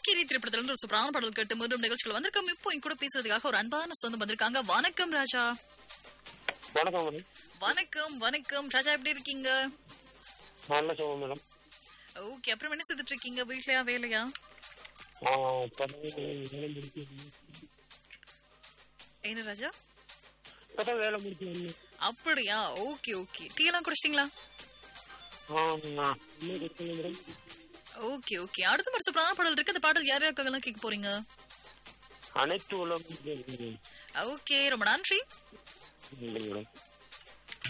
போக்கிரி திரைப்படத்துல இருந்து ஒரு சூப்பரான பாடல் கேட்டு மீண்டும் நிகழ்ச்சிகள் வந்திருக்கோம். இப்போ என் கூட பேசுறதுக்காக ஒரு அன்பான சொந்தம் வந்திருக்காங்க. வணக்கம் ராஜா. வணக்கம் மேடம். வணக்கம் வணக்கம் ராஜா, எப்படி இருக்கீங்க? நல்ல சுகம் மேடம். ஓகே, அப்புறம் என்ன செய்துட்டு இருக்கீங்க? வீட்லயா வேலையா? என்ன ராஜா? வேலை முடிச்சு. அப்படியா? Okay okay. டீ எல்லாம் குடிச்சிட்டீங்களா? Okay okay. அடுத்த மாதிரி சூப்பரான பாடல் இருக்கு. அந்த பாடல் யார் யாருக்கெல்லாம் கேட்க போறீங்க? அனைத்து உலகம். ஓகே, ரொம்ப நன்றி. மேடம்.